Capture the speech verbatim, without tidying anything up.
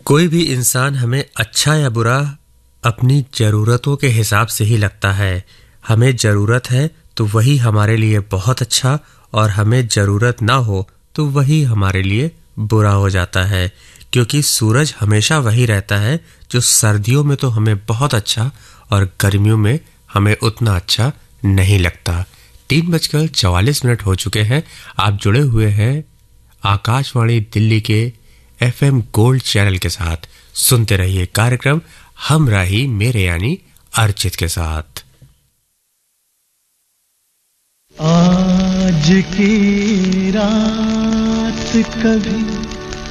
कोई भी इंसान हमें अच्छा या बुरा अपनी ज़रूरतों के हिसाब से ही लगता है। हमें ज़रूरत है तो वही हमारे लिए बहुत अच्छा, और हमें ज़रूरत ना हो तो वही हमारे लिए बुरा हो जाता है। क्योंकि सूरज हमेशा वही रहता है जो सर्दियों में तो हमें बहुत अच्छा और गर्मियों में हमें उतना अच्छा नहीं लगता। तीन बजकर चवालीस मिनट हो चुके हैं। आप जुड़े हुए हैं आकाशवाणी दिल्ली के एफएम गोल्ड चैनल के साथ। सुनते रहिए कार्यक्रम हम राही मेरे यानी अर्चित के साथ। आज की रात कभी